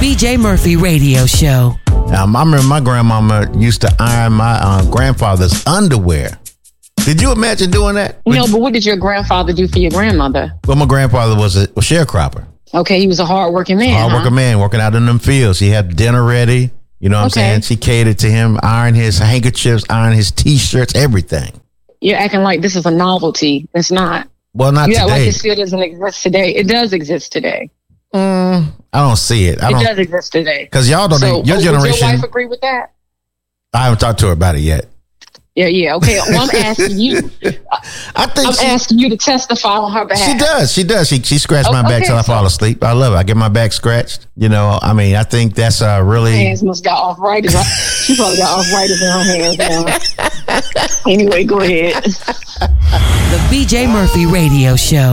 BJ Murphy Radio Show. I remember my grandmama used to iron my grandfather's underwear. Did you imagine doing that? No, but what did your grandfather do for your grandmother? Well, my grandfather was a sharecropper. Okay, he was a hard-working man. Hard-working man, working out in them fields. He had dinner ready. You know what I'm saying? She catered to him, ironed his handkerchiefs, ironed his T-shirts, everything. You're acting like this is a novelty. It's not. Well, not today. Like it still doesn't exist today. It does exist today. I don't see it. It does exist today. Because y'all don't. So, your generation. Does your wife agree with that? I haven't talked to her about it yet. Yeah. Okay. Well, I'm asking you. I'm asking you to testify on her behalf. She does. She scratched my back till I fall asleep. I love it. I get my back scratched. You know, I mean, I think that's really. My hands must got arthritis. She probably got arthritis in her hands now. Anyway, go ahead. The BJ Murphy Radio Show.